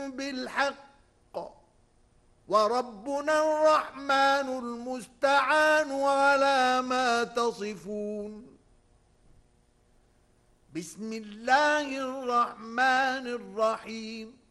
بالحق وربنا الرحمن المستعان على ما تصفون. بسم الله الرحمن الرحيم.